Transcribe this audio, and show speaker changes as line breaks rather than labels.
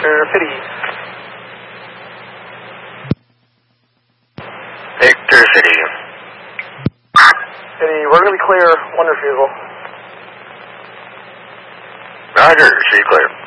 Victor City.
Victor City.
City, we're going to be clear, one refusal.
Roger, city clear.